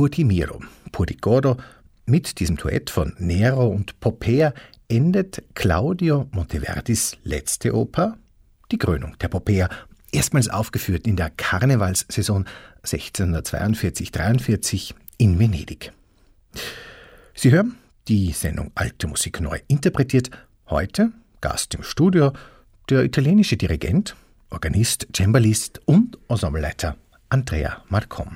Pur di Miro, Pur di Godo. Mit diesem Duett von Nero und Popea endet Claudio Monteverdis letzte Oper, die Krönung der Popea, erstmals aufgeführt in der Karnevalssaison 1642/43 in Venedig. Sie hören die Sendung Alte Musik neu interpretiert. Heute Gast im Studio der italienische Dirigent, Organist, Cembalist und Ensembleleiter Andrea Marcon.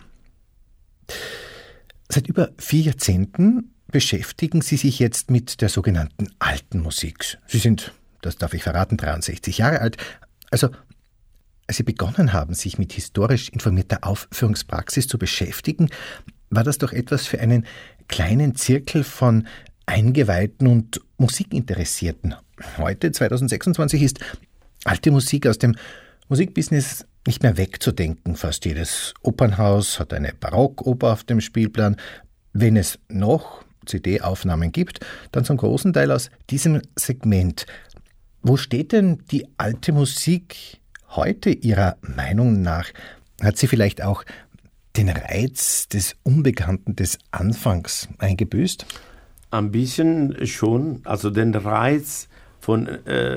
Seit über 4 Jahrzehnten beschäftigen Sie sich jetzt mit der sogenannten alten Musik. Sie sind, das darf ich verraten, 63 Jahre alt. Also, als Sie begonnen haben, sich mit historisch informierter Aufführungspraxis zu beschäftigen, war das doch etwas für einen kleinen Zirkel von Eingeweihten und Musikinteressierten. Heute, 2026, ist alte Musik aus dem Musikbusiness nicht mehr wegzudenken. Fast jedes Opernhaus hat eine Barockoper auf dem Spielplan. Wenn es noch CD-Aufnahmen gibt, dann zum großen Teil aus diesem Segment. Wo steht denn die alte Musik heute Ihrer Meinung nach? Hat sie vielleicht auch den Reiz des Unbekannten des Anfangs eingebüßt? Ein bisschen schon. Also den Reiz von,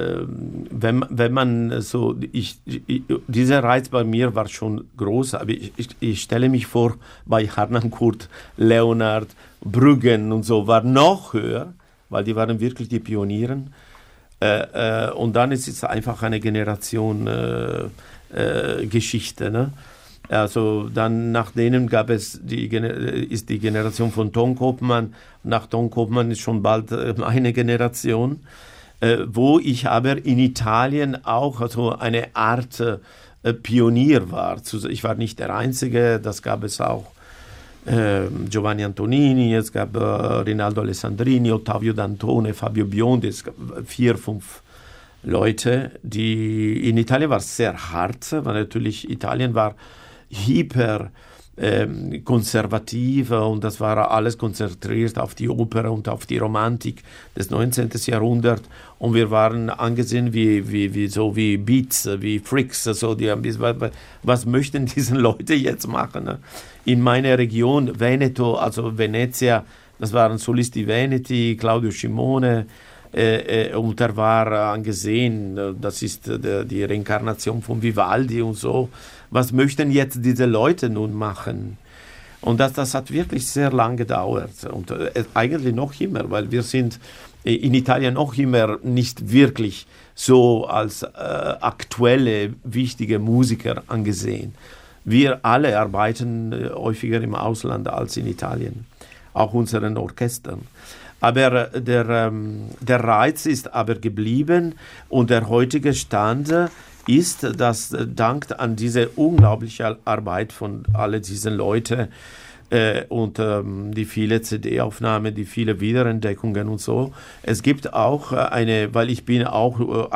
wenn man so, dieser Reiz bei mir war schon groß, aber ich stelle mich vor, bei Harnoncourt, Leonard, Brüggen und so war noch höher, weil die waren wirklich die Pionieren. Und dann ist es einfach eine Generation Geschichte, ne? Also dann nach denen gab es ist die Generation von Ton Koopman. Nach Ton Koopman ist schon bald eine Generation, wo ich aber in Italien auch so eine Art Pionier war. Ich war nicht der Einzige, das gab es auch Giovanni Antonini, es gab Rinaldo Alessandrini, Ottavio D'Antone, Fabio Biondi, es gab 4, 5 Leute, die in Italien war sehr hart, weil natürlich Italien war hyper konservativ und das war alles konzentriert auf die Oper und auf die Romantik des 19. Jahrhunderts und wir waren angesehen wie Beats, wie Freaks, so was möchten diese Leute jetzt machen? Ne? In meiner Region Veneto, also Venezia, das waren Solisti Veneti, Claudio Scimone, und er war angesehen, das ist die Reinkarnation von Vivaldi und so. Was möchten jetzt diese Leute nun machen? Und das hat wirklich sehr lange gedauert und eigentlich noch immer, weil wir sind in Italien noch immer nicht wirklich so als aktuelle, wichtige Musiker angesehen. Wir alle arbeiten häufiger im Ausland als in Italien, auch unseren Orchestern. Aber der Reiz ist aber geblieben und der heutige Stand ist, dass dank an diese unglaubliche Arbeit von all diesen Leuten und die viele CD-Aufnahmen, die viele Wiederentdeckungen und so, es gibt auch weil ich bin auch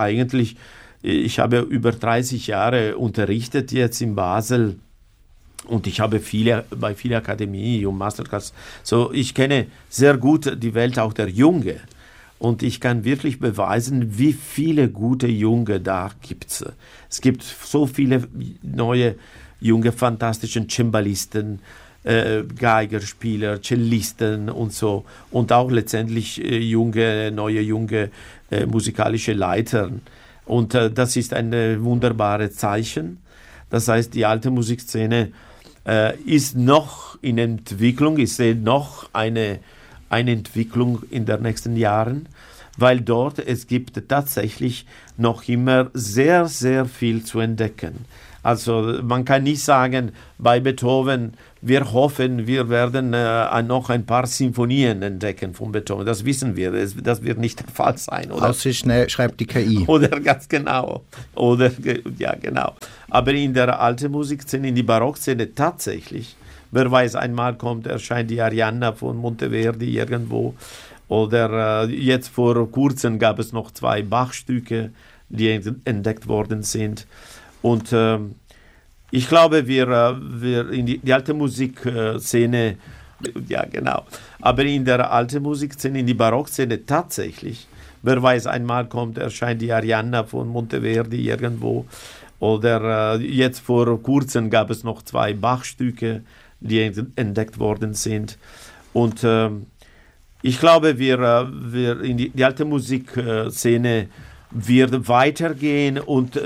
ich habe über 30 Jahre unterrichtet jetzt in Basel. Und ich habe bei vielen Akademien und Masterclass, so ich kenne sehr gut die Welt auch der Junge. Und ich kann wirklich beweisen, wie viele gute Junge da gibt. Es gibt so viele neue, junge, fantastische Cembalisten, Geigerspieler, Cellisten und so. Und auch letztendlich neue junge musikalische Leiter. Und das ist ein wunderbares Zeichen. Das heißt, die alte Musikszene ist noch in Entwicklung. Ich sehe noch eine Entwicklung in den nächsten Jahren, weil es gibt tatsächlich noch immer sehr, sehr viel zu entdecken. Also man kann nicht sagen, bei Beethoven, wir hoffen, wir werden noch ein paar Sinfonien entdecken von Beethoven. Das wissen wir, das wird nicht der Fall sein. Oder? Außer schnell schreibt die KI. Oder ganz genau. Ja, genau. Aber in der alten Musikszene, in die Barokszene tatsächlich, wer weiß, einmal erscheint die Arianna von Monteverdi irgendwo. Oder jetzt vor kurzem gab es noch 2 Bach-Stücke, die entdeckt worden sind. Und ich glaube, wir in die alte Musikszene, ja genau, aber in der alten Musikszene, in die Barokszene tatsächlich, wer weiß, einmal erscheint die Arianna von Monteverdi irgendwo. Oder jetzt vor kurzem gab es noch 2 Bach-Stücke, die entdeckt worden sind. Und ich glaube, wir in die alte Musikszene wird weitergehen und